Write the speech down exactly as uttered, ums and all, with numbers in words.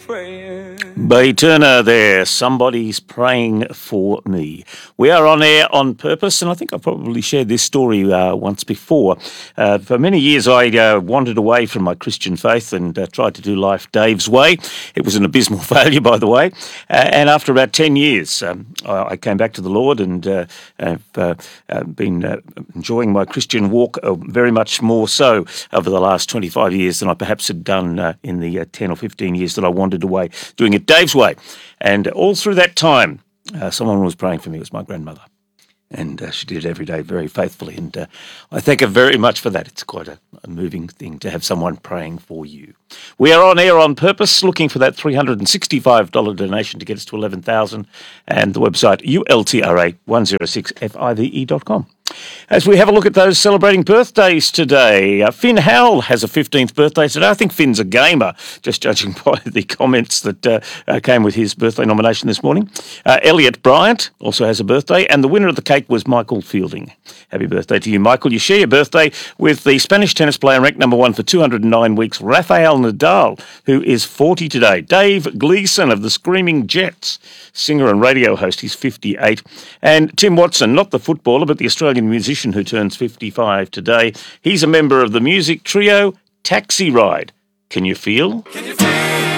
praying. Bay Turner there, somebody's praying for me. We are on air on purpose, and I think I've probably shared this story uh, once before. Uh, for many years I uh, wandered away from my Christian faith and uh, tried to do life Dave's way. It was an abysmal failure, by the way. Uh, and after about ten years, um, I, I came back to the Lord and uh, have uh, uh, been uh, enjoying my Christian walk uh, very much more so over the last twenty-five years than I perhaps had done uh, in the uh, ten or fifteen years that I wandered away doing it Dave's way. And all through that time, uh, someone was praying for me. It was my grandmother. And uh, she did it every day very faithfully. And uh, I thank her very much for that. It's quite a, a moving thing to have someone praying for you. We are on air on purpose, looking for that three hundred sixty-five dollars donation to get us to eleven thousand dollars, and the website U L T R A one oh six F I V E dot com. As we have a look at those celebrating birthdays today, uh, Finn Howell has a fifteenth birthday today. I think Finn's a gamer, just judging by the comments that uh, uh, came with his birthday nomination this morning. Uh, Elliot Bryant also has a birthday, and the winner of the cake was Michael Fielding. Happy birthday to you, Michael. You share your birthday with the Spanish tennis player ranked number one for two hundred nine weeks, Rafael Nadal, who is forty today. Dave Gleeson of the Screaming Jets, singer and radio host, he's fifty-eight. And Tim Watson, not the footballer, but the Australian musician who turns fifty-five today. He's a member of the music trio Taxi Ride. Can you feel? Can you feel?